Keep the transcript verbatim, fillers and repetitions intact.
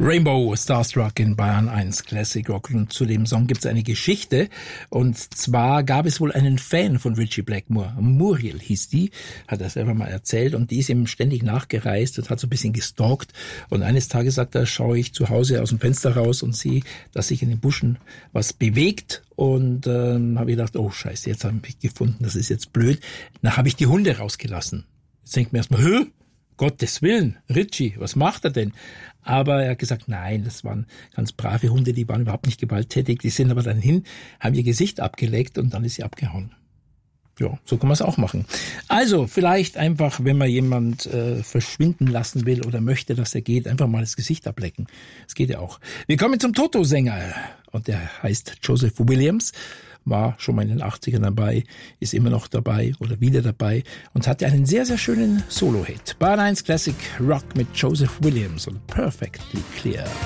Rainbow Starstruck in Bayern eins Classic Rock. Und zu dem Song gibt es eine Geschichte. Und zwar gab es wohl einen Fan von Ritchie Blackmore. Muriel hieß die, hat er selber mal erzählt. Und die ist ihm ständig nachgereist und hat so ein bisschen gestalkt. Und eines Tages, sagt er, schaue ich zu Hause aus dem Fenster raus und sehe, dass sich in den Buschen was bewegt. Und ähm, habe ich gedacht, oh scheiße, jetzt habe ich gefunden, das ist jetzt blöd. Dann habe ich die Hunde rausgelassen. Jetzt denkt man erstmal, hä? Gottes Willen, Ritchie, was macht er denn? Aber er hat gesagt, nein, das waren ganz brave Hunde, die waren überhaupt nicht gewalttätig. Die sind aber dann hin, haben ihr Gesicht abgeleckt und dann ist sie abgehauen. Ja, so kann man es auch machen. Also vielleicht einfach, wenn man jemand äh, verschwinden lassen will oder möchte, dass er geht, einfach mal das Gesicht ablecken. Das geht ja auch. Wir kommen zum Toto-Sänger und der heißt Joseph Williams. War schon mal in den achtzigern dabei, ist immer noch dabei oder wieder dabei und hatte einen sehr, sehr schönen Solo-Hit. Bayern eins Classic Rock mit Joseph Williams und Perfectly Clear.